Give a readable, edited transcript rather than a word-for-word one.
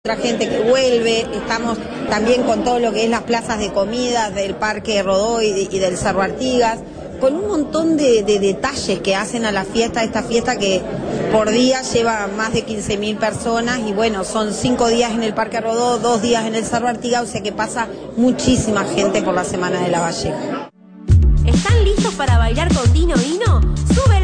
Otra gente que vuelve, estamos también con todo lo que es las plazas de comidas del Parque Rodó y del Cerro Artigas, con un montón de detalles que hacen a la fiesta, esta fiesta que por día lleva más de 15.000 personas y bueno, son 5 días en el Parque Rodó, 2 días en el Cerro Artigas, o sea que pasa muchísima gente por la Semana de La Valleja. ¿Están listos para bailar con Dino Hino? ¡Sube!